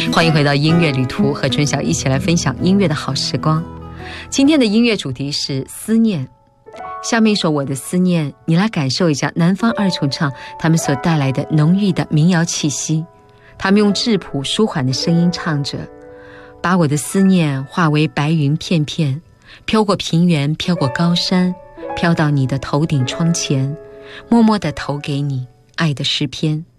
欢迎回到音乐旅途，和春晓一起来分享音乐的好时光。今天的音乐主题是思念。下面一首《我的思念》，你来感受一下南方二重唱他们所带来的浓郁的民谣气息。他们用质朴舒缓的声音唱着，把我的思念化为白云片片，飘过平原，飘过高山，飘到你的头顶窗前，默默地投给你爱的诗篇。